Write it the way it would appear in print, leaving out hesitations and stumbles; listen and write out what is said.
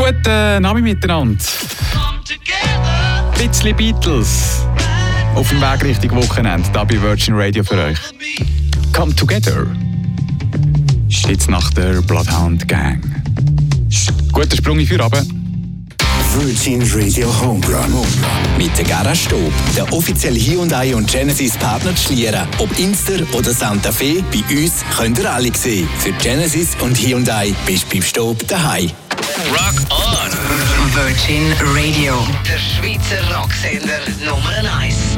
Guten Abend miteinander. Ein bisschen Beatles auf dem Weg Richtung Wochenende, hier bei Virgin Radio für euch. Come Together. Jetzt nach der Bloodhound Gang. Guter Sprung in Feierabend. Virgin Radio Homerun. Mit der Garage Stob, der offizielle Hyundai und Genesis Partner zu Schlieren. Ob Inster oder Santa Fe, bei uns könnt ihr alle sehen. Für Genesis und Hyundai bist du beim Stob daheim. Rock on! Virgin Radio, der Schweizer Rocksender Nummer 1.